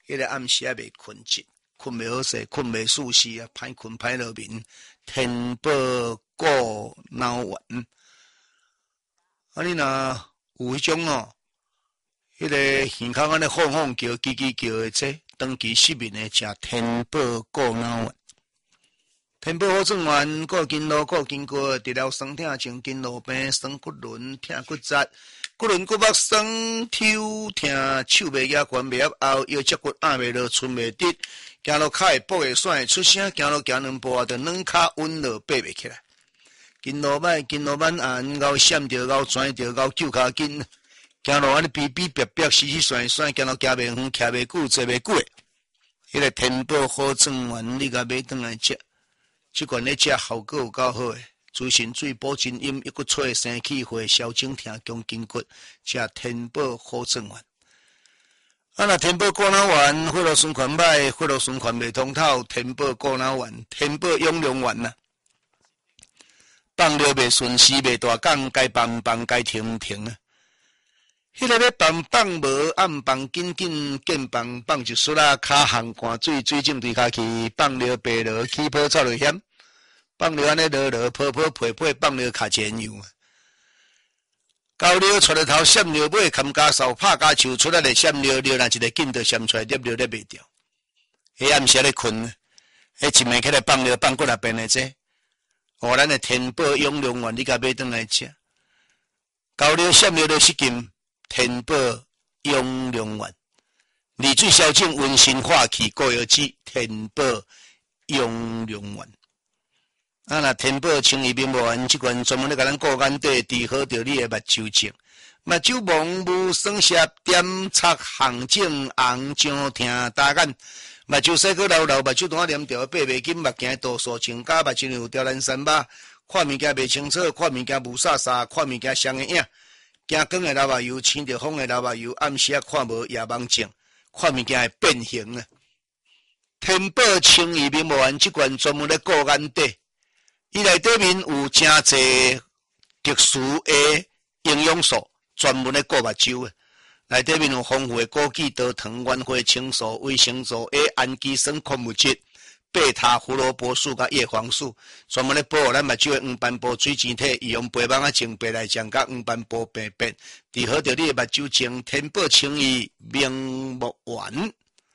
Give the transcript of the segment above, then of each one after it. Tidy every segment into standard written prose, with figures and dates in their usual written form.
迄个暗时也袂困觉，困袂好势，困袂舒适啊，歹困歹落眠。天宝过脑丸，啊你若有迄种哦，迄个耳孔安尼晃晃叫、叽叽叫的这，长期失眠的食天宝过脑丸。天宝好转丸，过筋络、过筋骨，治疗酸痛、静筋络病、酸骨轮、疼骨折、骨轮骨膜酸、抽疼、手袂举、拳袂压后、腰脊骨压袂落、寸袂直，行路脚会跛会甩会出声，行路行两步啊，就软脚稳落爬袂起来。筋络歹、筋络慢按、咬闪着、咬拽着、咬揪脚筋，行路安尼逼逼逼逼、死死甩甩，行路行袂远、徛袂久、坐袂久诶。迄个天宝好转丸，你甲买转来食。即款咧食效果有够好诶，滋肾水、补真阴，一骨吹生气血、消肿疼、强筋骨，食天宝好转丸。啊，若天宝过脑丸，血路循环歹，血路循环袂通透，天宝过脑丸，天宝养龙丸呐。放尿袂顺时，袂大讲，该放放，该停停啊。迄个要放无，暗放紧紧，见放就输啦，骹项汗水，水浸对骹去，放尿白落，起泡走落险。放尿安尼落落，泡泡沫沫，放尿卡一样啊。高尿出来头，闪尿尾，砍家扫，拍家手出来来闪尿，尿若一个紧就闪出来，尿尿咧袂掉。迄暗时咧困，迄一暝起来放尿，放过来变诶这。哦，咱诶天宝养龙丸，你甲买转来食。高尿闪尿落失禁，天宝养龙丸。利水消肿，温心化气，高药脂，天宝养龙丸。啊，若天宝清怡明目丸，即款专门咧甲咱顾眼底，治好着你诶目睭症。目睭蒙雾、酸涩、点擦、红肿、红肿、疼、大眼。目睭细个流流，目睭单黏条，爬袂紧，目镜度数增加，目睭有刁难三巴，看物件袂清楚，看物件无煞煞，看物件双个影。惊光诶流目油，青着风诶流目油，暗时啊看无夜盲症，看物件会变形啊。天宝清怡明目丸，即款专门咧顾眼底。伊内底面有真侪特殊的营养素，专门咧顾目睭诶。内底面有丰富的枸杞、豆糖、原花青素、维生素 A、氨基酸、矿物质、贝塔胡萝卜素甲叶黄素，专门咧保护咱目睭的黄斑部水晶体，伊用白网啊净白来将甲黄斑部病变，治好着你的目睭症。天宝清怡明目丸。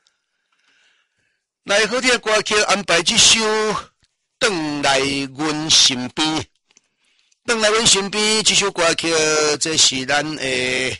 来好听的歌曲安排这首。转来阮身边，转来阮身边，这首歌曲，这是咱诶，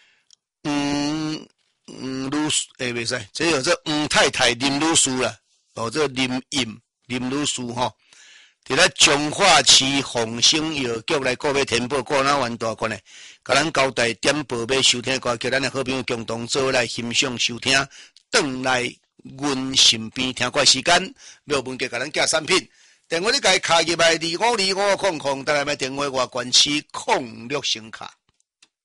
女士诶，袂使，这有这太太林女士啦，哦，这林女士吼，伫咧彰化市凤生药局来购买天宝过脑丸大罐诶，甲咱交代点播要收听歌曲，咱诶好朋友共同做来欣赏收听，转来阮身边，听歌时间，要文给甲咱寄产品。电话你家卡入来252500，等下买电话外关市06声卡。